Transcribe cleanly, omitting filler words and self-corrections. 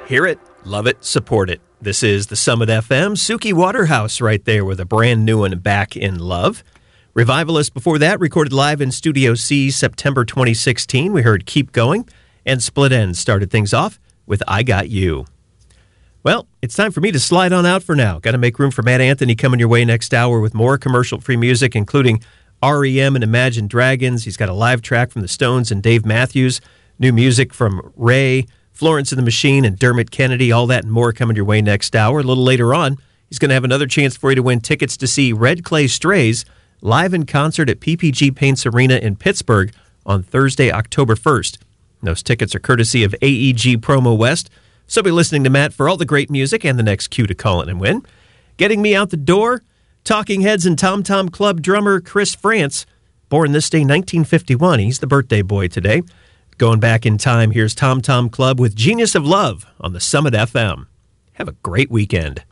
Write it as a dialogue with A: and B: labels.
A: Hear it, love it, support it. This is the Summit FM. Suki Waterhouse right there with a brand new one, Back in Love. Revivalist before that, recorded live in Studio C, September 2016. We heard Keep Going, and Split Enz started things off with I Got You. Well, it's time for me to slide on out for now. Got to make room for Matt Anthony coming your way next hour with more commercial-free music, including REM and Imagine Dragons. He's got a live track from the Stones and Dave Matthews, new music from Ray, Florence and the Machine, and Dermot Kennedy. All that and more coming your way next hour. A little later on, he's going to have another chance for you to win tickets to see Red Clay Strays live in concert at PPG Paints Arena in Pittsburgh on Thursday, October 1st. Those tickets are courtesy of AEG Promo West. So be listening to Matt for all the great music and the next cue to call it and win. Getting me out the door, Talking Heads and Tom Tom Club drummer Chris France, born this day 1951. He's the birthday boy today. Going back in time, here's Tom Tom Club with Genius of Love on the Summit FM. Have a great weekend.